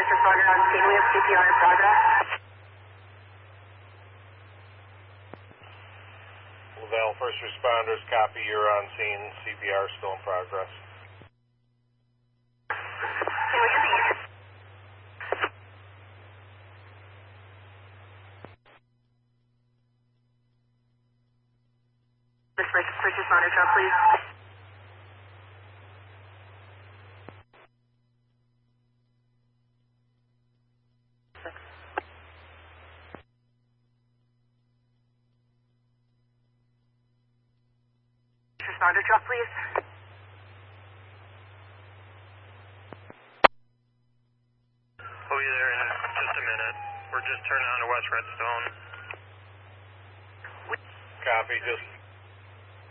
first responder on scene. We have CPR in progress. Lavelle, first responders, copy. You're on scene. CPR still in progress. Can we get the unit? This first responder truck, please. Responder truck, please. We'll be there in just a minute. We're just turning on to West Redstone. Copy. Just